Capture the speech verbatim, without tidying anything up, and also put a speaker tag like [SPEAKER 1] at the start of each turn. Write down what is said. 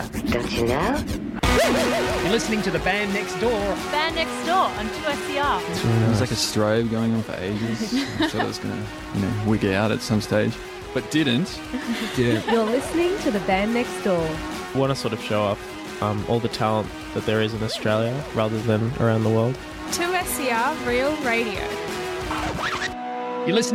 [SPEAKER 1] Don't you know?
[SPEAKER 2] You're listening to The Band Next Door.
[SPEAKER 3] Band Next Door on two S C R.
[SPEAKER 4] It was like a strobe going on for ages. I thought it was going to, you know, wig out at some stage, but didn't.
[SPEAKER 2] Didn't.
[SPEAKER 5] You're listening to The Band Next Door.
[SPEAKER 6] I want to sort of show off um, all the talent that there is in Australia rather than around the world.
[SPEAKER 7] two S C R Real Radio.
[SPEAKER 2] You're listening